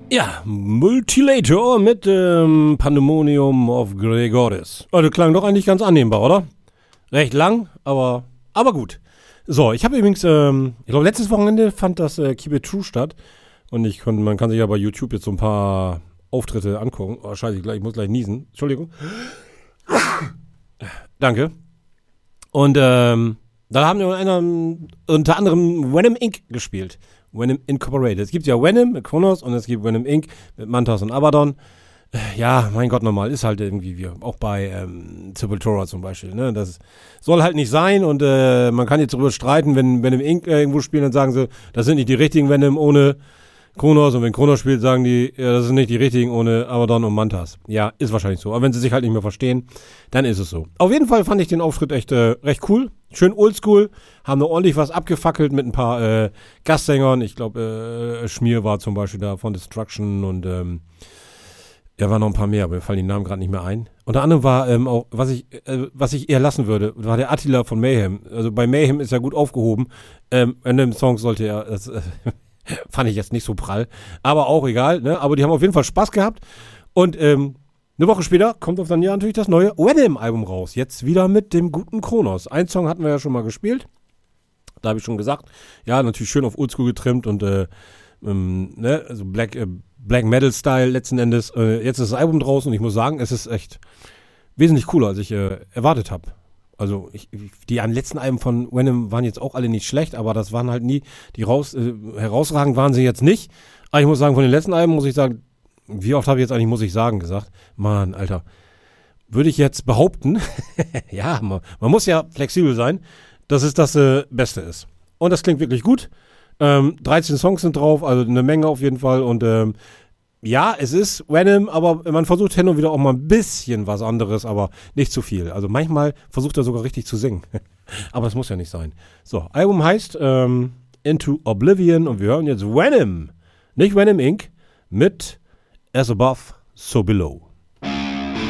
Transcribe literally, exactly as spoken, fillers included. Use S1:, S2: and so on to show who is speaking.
S1: Ja, Multilator mit ähm, Pandemonium of Gregoris. Oh, das klang doch eigentlich ganz annehmbar, oder? Recht lang, aber, aber gut. So, ich habe übrigens, ähm, ich glaube, letztes Wochenende fand das äh, Keep It True statt. Und ich kon, man kann sich ja bei YouTube jetzt so ein paar Auftritte angucken. Oh, scheiße, ich, gleich, ich muss gleich niesen. Entschuldigung. Danke. Und ähm, da haben wir einer, unter anderem Venom Incorporated gespielt. Venom Incorporated. Es gibt ja Venom mit Kronos und es gibt Venom Incorporated mit Mantas und Abaddon. Ja, mein Gott, normal ist halt irgendwie, wie auch bei ähm, Sepultura zum Beispiel. Ne? Das soll halt nicht sein und äh, man kann jetzt darüber streiten, wenn Venom Incorporated äh, irgendwo spielen, dann sagen sie, das sind nicht die richtigen Venom ohne Kronos, und wenn Kronos spielt, sagen die, ja, das sind nicht die richtigen ohne Abaddon und Mantas. Ja, ist wahrscheinlich so. Aber wenn sie sich halt nicht mehr verstehen, dann ist es so. Auf jeden Fall fand ich den Auftritt echt äh, recht cool. Schön oldschool. Haben da ordentlich was abgefackelt mit ein paar äh, Gastsängern. Ich glaube, äh, Schmier war zum Beispiel da von Destruction und ähm, ja, waren noch ein paar mehr, aber mir fallen die Namen gerade nicht mehr ein. Unter anderem war ähm, auch, was ich, äh, was ich eher lassen würde, war der Attila von Mayhem. Also bei Mayhem ist er gut aufgehoben. Ähm, in dem Song sollte er, das, äh, fand ich jetzt nicht so prall, aber auch egal, ne? Aber die haben auf jeden Fall Spaß gehabt. Und ähm, eine Woche später kommt auf dann ja natürlich das neue Venom-Album raus. Jetzt wieder mit dem guten Kronos. Ein Song hatten wir ja schon mal gespielt. Da habe ich schon gesagt, ja, natürlich schön auf Oldschool getrimmt und äh, ähm, ne, also Black, äh, Black Metal-Style letzten Endes. Äh, jetzt ist das Album draußen und ich muss sagen, es ist echt wesentlich cooler, als ich äh, erwartet habe. Also ich, die letzten Alben von Venom waren jetzt auch alle nicht schlecht, aber das waren halt nie, die raus, äh, herausragend waren sie jetzt nicht. Aber ich muss sagen, von den letzten Alben muss ich sagen, wie oft habe ich jetzt eigentlich, muss ich sagen, gesagt, Mann, Alter, würde ich jetzt behaupten, ja, man, man muss ja flexibel sein, dass es das äh, Beste ist. Und das klingt wirklich gut. Ähm, dreizehn Songs sind drauf, also eine Menge auf jeden Fall. Und ähm, ja, es ist Venom, aber man versucht hin und wieder auch mal ein bisschen was anderes, aber nicht zu viel. Also manchmal versucht er sogar richtig zu singen. Aber das muss ja nicht sein. So, Album heißt ähm, Into Oblivion und wir hören jetzt Venom, nicht Venom Incorporated, mit As Above, So Below.